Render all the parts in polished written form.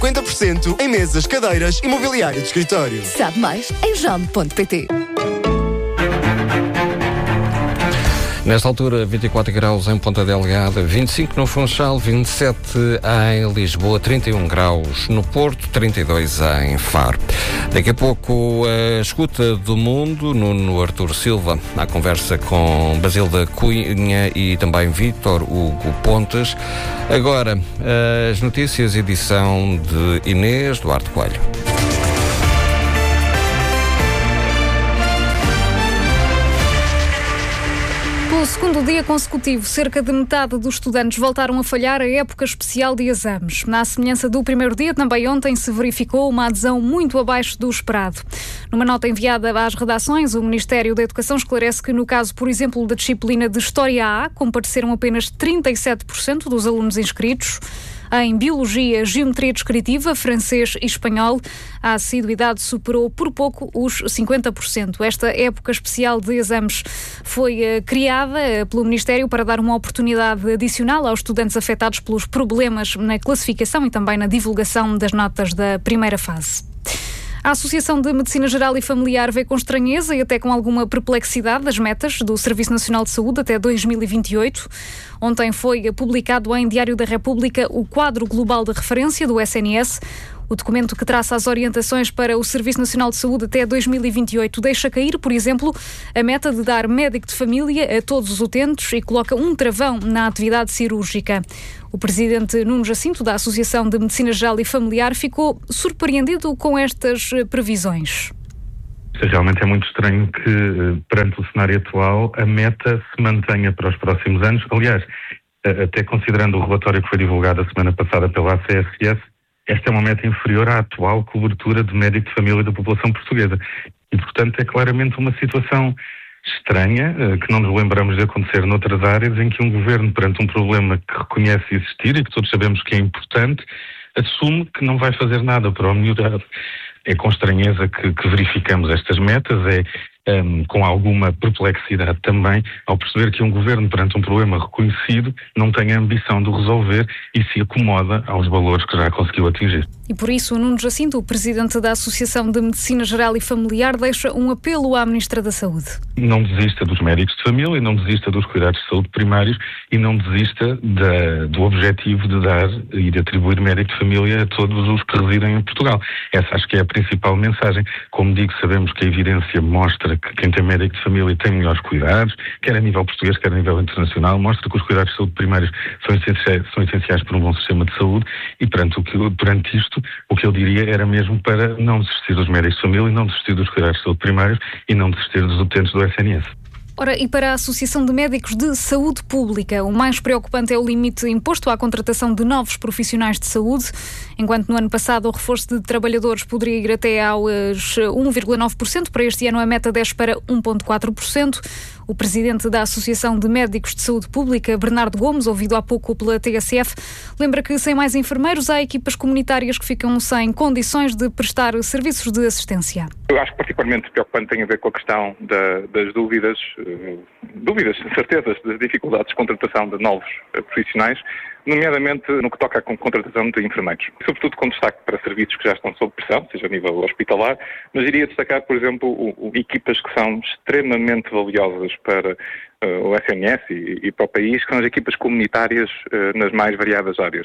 50% em mesas, cadeiras e mobiliário de escritório. Sabe mais em jam.pt. Nesta altura, 24 graus em Ponta Delgada, 25 no Funchal, 27 em Lisboa, 31 graus no Porto, 32 em Faro. Daqui a pouco, a escuta do mundo, Nuno Artur Silva, à conversa com Basilda Cunha e também Vítor Hugo Pontes. Agora, as notícias, edição de Inês Duarte Coelho. Pelo segundo dia consecutivo, cerca de metade dos estudantes voltaram a falhar a época especial de exames. Na semelhança do primeiro dia, também ontem se verificou uma adesão muito abaixo do esperado. Numa nota enviada às redações, o Ministério da Educação esclarece que, no caso, por exemplo, da disciplina de História A, compareceram apenas 37% dos alunos inscritos. Em Biologia, Geometria Descritiva, Francês e Espanhol, a assiduidade superou por pouco os 50%. Esta época especial de exames foi criada pelo Ministério para dar uma oportunidade adicional aos estudantes afetados pelos problemas na classificação e também na divulgação das notas da primeira fase. A Associação de Medicina Geral e Familiar vê com estranheza e até com alguma perplexidade as metas do Serviço Nacional de Saúde até 2028. Ontem foi publicado em Diário da República o quadro global de referência do SNS. O documento que traça as orientações para o Serviço Nacional de Saúde até 2028 deixa cair, por exemplo, a meta de dar médico de família a todos os utentes e coloca um travão na atividade cirúrgica. O presidente Nuno Jacinto, da Associação de Medicina Geral e Familiar, ficou surpreendido com estas previsões. Realmente é muito estranho que, perante o cenário atual, a meta se mantenha para os próximos anos. Aliás, até considerando o relatório que foi divulgado a semana passada pela ACSS, esta é uma meta inferior à atual cobertura de médico de família da população portuguesa. E, portanto, é claramente uma situação estranha, que não nos lembramos de acontecer noutras áreas, em que um governo, perante um problema que reconhece existir e que todos sabemos que é importante, assume que não vai fazer nada para o melhorar. É com estranheza que verificamos estas metas, com alguma perplexidade também, ao perceber que um governo, perante um problema reconhecido, não tem a ambição de resolver e se acomoda aos valores que já conseguiu atingir. E por isso, Nuno Jacinto, o presidente da Associação de Medicina Geral e Familiar, deixa um apelo à Ministra da Saúde. Não desista dos médicos de família, não desista dos cuidados de saúde primários e não desista do objetivo de dar e de atribuir médico de família a todos os que residem em Portugal. Essa acho que é a principal mensagem. Como digo, sabemos que a evidência mostra que quem tem médico de família tem melhores cuidados, quer a nível português, quer a nível internacional, mostra que os cuidados de saúde primários são essenciais para um bom sistema de saúde e perante isto, o que eu diria era mesmo para não desistir dos médicos de família, não desistir dos cuidados de saúde primários e não desistir dos utentes do SNS. Ora, e para a Associação de Médicos de Saúde Pública, o mais preocupante é o limite imposto à contratação de novos profissionais de saúde. Enquanto no ano passado o reforço de trabalhadores poderia ir até aos 1,9%, para este ano a meta desce para 1,4%. O presidente da Associação de Médicos de Saúde Pública, Bernardo Gomes, ouvido há pouco pela TSF, lembra que sem mais enfermeiros há equipas comunitárias que ficam sem condições de prestar serviços de assistência. Eu acho que particularmente preocupante tem a ver com a questão das dúvidas, certezas, das dificuldades de contratação de novos profissionais, nomeadamente no que toca à contratação de enfermeiros. Sobretudo com destaque para serviços que já estão sob pressão, seja a nível hospitalar, mas iria destacar, por exemplo, equipas que são extremamente valiosas para o SNS e para o país, que são as equipas comunitárias nas mais variadas áreas.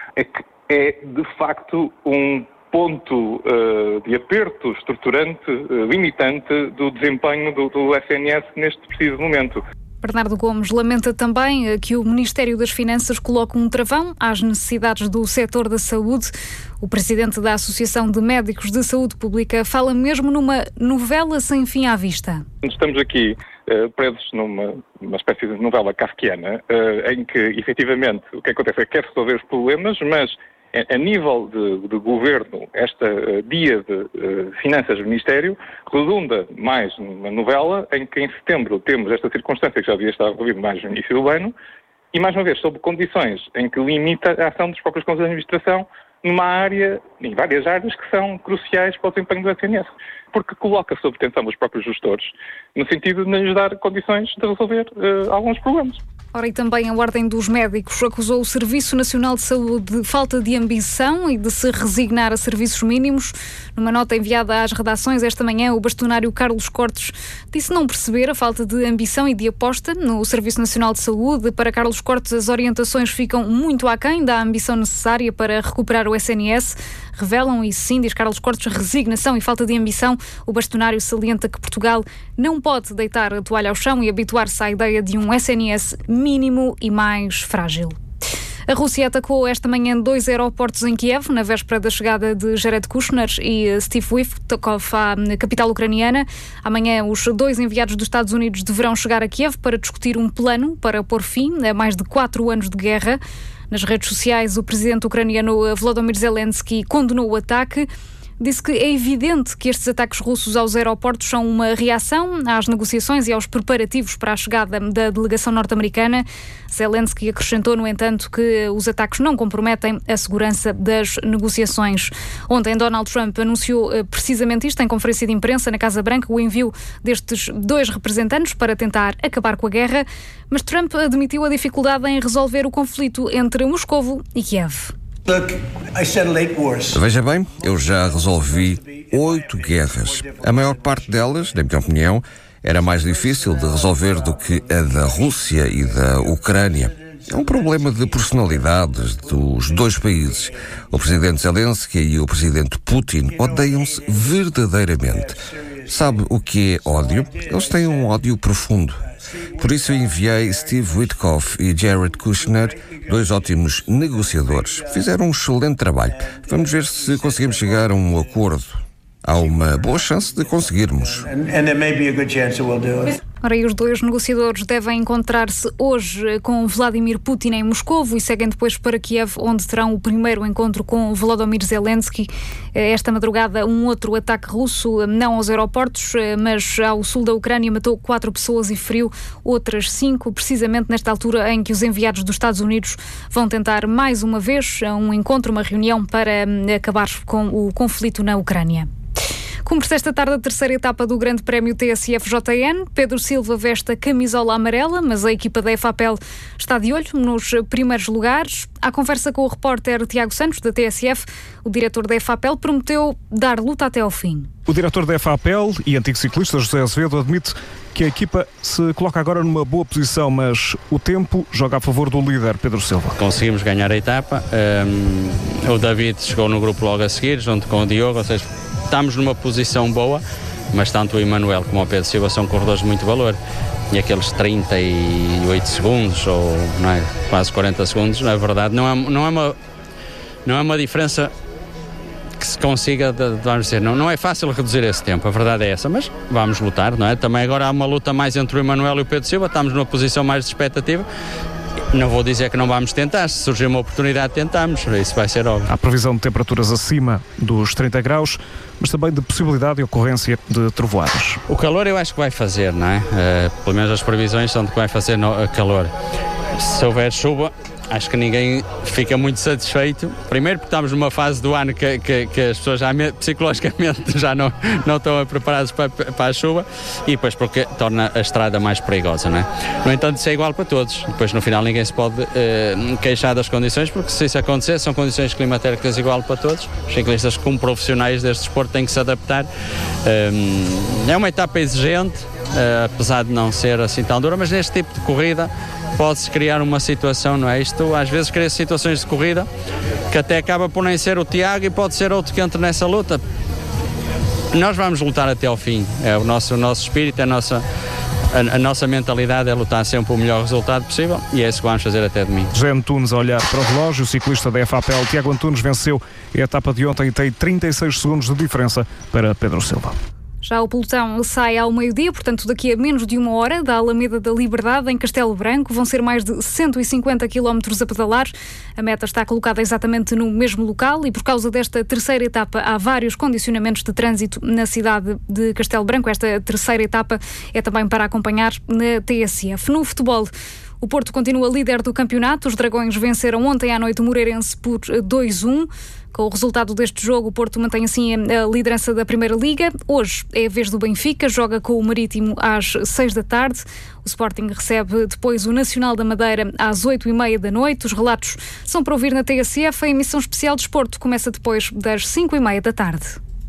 É de facto um ponto de aperto estruturante, limitante do desempenho do SNS neste preciso momento. Bernardo Gomes lamenta também que o Ministério das Finanças coloque um travão às necessidades do setor da saúde. O presidente da Associação de Médicos de Saúde Pública fala mesmo numa novela sem fim à vista. Estamos aqui presos numa espécie de novela kafkiana, em que, efetivamente, o que acontece é que quer resolver os problemas, mas a nível de governo, esta dia de finanças do Ministério redunda mais numa novela em que em setembro temos esta circunstância que já devia estar resolvida mais no início do ano e, mais uma vez, sob condições em que limita a ação dos próprios conselhos de administração numa área, em várias áreas que são cruciais para o desempenho do SNS, porque coloca sob tensão os próprios gestores no sentido de lhes dar condições de resolver alguns problemas. Ora, e também a Ordem dos Médicos acusou o Serviço Nacional de Saúde de falta de ambição e de se resignar a serviços mínimos. Numa nota enviada às redações esta manhã, o bastonário Carlos Cortes disse não perceber a falta de ambição e de aposta no Serviço Nacional de Saúde. Para Carlos Cortes, as orientações ficam muito aquém da ambição necessária para recuperar o SNS. Revelam, e sim, diz Carlos Cortes, resignação e falta de ambição. O bastonário salienta que Portugal não pode deitar a toalha ao chão e habituar-se à ideia de um SNS mínimo e mais frágil. A Rússia atacou esta manhã 2 aeroportos em Kiev, na véspera da chegada de Jared Kushner e Steve Witkoff à capital ucraniana. Amanhã, os 2 enviados dos Estados Unidos deverão chegar a Kiev para discutir um plano para pôr fim a mais de 4 anos de guerra. Nas redes sociais, o presidente ucraniano Volodymyr Zelensky condenou o ataque. Disse que é evidente que estes ataques russos aos aeroportos são uma reação às negociações e aos preparativos para a chegada da delegação norte-americana. Zelensky acrescentou, no entanto, que os ataques não comprometem a segurança das negociações. Ontem, Donald Trump anunciou precisamente isto em conferência de imprensa na Casa Branca, o envio destes 2 representantes para tentar acabar com a guerra, mas Trump admitiu a dificuldade em resolver o conflito entre Moscovo e Kiev. Veja bem, eu já resolvi 8 guerras. A maior parte delas, na minha opinião, era mais difícil de resolver do que a da Rússia e da Ucrânia. É um problema de personalidades dos 2 países. O presidente Zelensky e o presidente Putin odeiam-se verdadeiramente. Sabe o que é ódio? Eles têm um ódio profundo. Por isso eu enviei Steve Witkoff e Jared Kushner, 2 ótimos negociadores. Fizeram um excelente trabalho. Vamos ver se conseguimos chegar a um acordo. Há uma boa chance de conseguirmos. Ora, e os 2 negociadores devem encontrar-se hoje com Vladimir Putin em Moscovo e seguem depois para Kiev, onde terão o primeiro encontro com Volodymyr Zelensky. Esta madrugada, um outro ataque russo, não aos aeroportos, mas ao sul da Ucrânia, matou 4 pessoas e feriu outras 5, precisamente nesta altura em que os enviados dos Estados Unidos vão tentar mais uma vez um encontro, uma reunião para acabar com o conflito na Ucrânia. Cumpre-se esta tarde a 3ª etapa do Grande Prémio TSF-JN. Pedro Silva veste a camisola amarela, mas a equipa da EFAPEL está de olho nos primeiros lugares. À conversa com o repórter Tiago Santos, da TSF, o diretor da EFAPEL prometeu dar luta até ao fim. O diretor da EFAPEL e antigo ciclista José Azevedo admite que a equipa se coloca agora numa boa posição, mas o tempo joga a favor do líder, Pedro Silva. Conseguimos ganhar a etapa. O David chegou no grupo logo a seguir, junto com o Diogo, ou seja, estamos numa posição boa, mas tanto o Emanuel como o Pedro Silva são corredores de muito valor. E aqueles 38 segundos, ou não é, quase 40 segundos, na verdade, não é uma diferença que se consiga, vamos dizer, não é fácil reduzir esse tempo, a verdade é essa, mas vamos lutar, não é? Também agora há uma luta mais entre o Emanuel e o Pedro Silva, estamos numa posição mais de expectativa. Não vou dizer que não vamos tentar, se surgir uma oportunidade tentamos, isso vai ser óbvio. Há previsão de temperaturas acima dos 30 graus, mas também de possibilidade e ocorrência de trovoadas. O calor eu acho que vai fazer, não é? Pelo menos as previsões são de que vai fazer calor. Se houver chuva, acho que ninguém fica muito satisfeito. Primeiro porque estamos numa fase do ano que as pessoas já psicologicamente já não estão preparadas para a chuva, e depois porque torna a estrada mais perigosa, não é? No entanto, isso é igual para todos. Depois no final ninguém se pode queixar das condições, porque se isso acontecer são condições climatéricas igual para todos. Os ciclistas como profissionais deste desporto têm que se adaptar. É uma etapa exigente, apesar de não ser assim tão dura, mas neste tipo de corrida pode-se criar uma situação, não é? Isto às vezes cria situações de corrida que até acaba por nem ser o Tiago e pode ser outro que entre nessa luta. Nós vamos lutar até ao fim, é o nosso espírito, a nossa mentalidade é lutar sempre o melhor resultado possível e é isso que vamos fazer até domingo. José Antunes a olhar para o relógio, o ciclista da EFAPEL, Tiago Antunes, venceu a etapa de ontem e tem 36 segundos de diferença para Pedro Silva. Já o pelotão sai ao meio-dia, portanto daqui a menos de 1 hora, da Alameda da Liberdade, em Castelo Branco. Vão ser mais de 150 km a pedalar. A meta está colocada exatamente no mesmo local e por causa desta 3ª etapa há vários condicionamentos de trânsito na cidade de Castelo Branco. Esta 3ª etapa é também para acompanhar na TSF. No futebol, O Porto continua líder do campeonato. Os Dragões venceram ontem à noite o Moreirense por 2-1. Com o resultado deste jogo, o Porto mantém assim a liderança da Primeira Liga. Hoje é a vez do Benfica, joga com o Marítimo às 6 da tarde. O Sporting recebe depois o Nacional da Madeira às 8h30 da noite. Os relatos são para ouvir na TSF. A emissão especial de Desporto começa depois das 5h30 da tarde.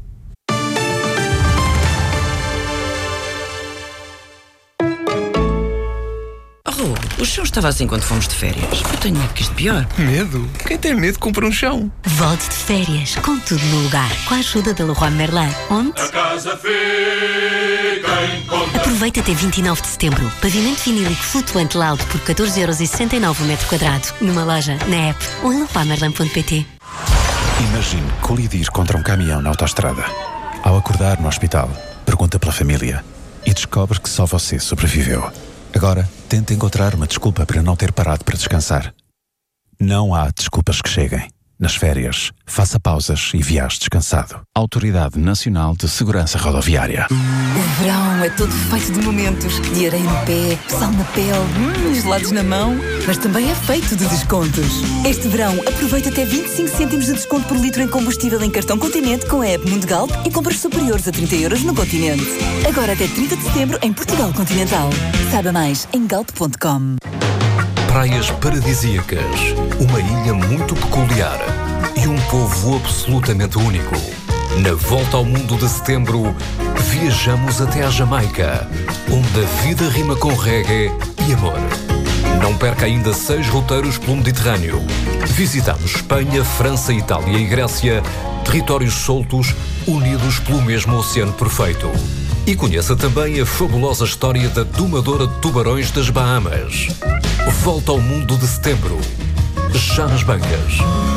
O chão estava assim quando fomos de férias. Eu tenho medo que isto pior. Medo? Quem tem medo compra um chão. Volte de férias com tudo no lugar, com a ajuda da Leroy Merlin. Onde? A casa fica em conta. Aproveita até 29 de setembro. Pavimento vinílico flutuante Loud por 14,69€ o metro quadrado. Numa loja, na app ou em leroymerlin.pt. Imagine colidir contra um caminhão na autoestrada. Ao acordar no hospital, pergunta pela família e descobre que só você sobreviveu. Agora, tente encontrar uma desculpa para não ter parado para descansar. Não há desculpas que cheguem. Nas férias, faça pausas e viaje descansado. Autoridade Nacional de Segurança Rodoviária. O verão é todo feito de momentos. De areia no pé, sal na pele, gelados na mão. Mas também é feito de descontos. Este verão, aproveita até 25 cêntimos de desconto por litro em combustível em cartão Continente com a app Mundigalp e compras superiores a 30€ no Continente. Agora até 30 de setembro em Portugal Continental. Saiba mais em galp.com. Praias paradisíacas, uma ilha muito peculiar e um povo absolutamente único. Na volta ao mundo de setembro, viajamos até à Jamaica, onde a vida rima com reggae e amor. Não perca ainda 6 roteiros pelo Mediterrâneo. Visitamos Espanha, França, Itália e Grécia, territórios soltos, unidos pelo mesmo oceano perfeito. E conheça também a fabulosa história da domadora de tubarões das Bahamas. Volta ao mundo de setembro. Já nas bancas.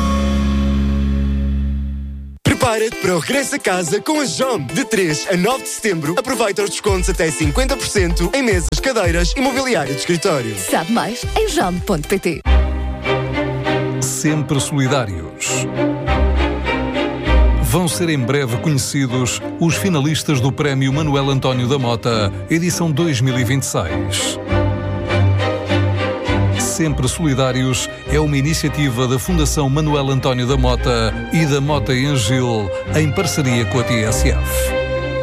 Prepara-te para o regresso a casa com a JOM. De 3 a 9 de setembro, aproveita os descontos até 50% em mesas, cadeiras e mobiliário de escritório. Sabe mais em JOM.pt. Sempre solidários. Vão ser em breve conhecidos os finalistas do Prémio Manuel António da Mota, edição 2026. Sempre Solidários é uma iniciativa da Fundação Manuel António da Mota e da Mota em Gil, em parceria com a TSF.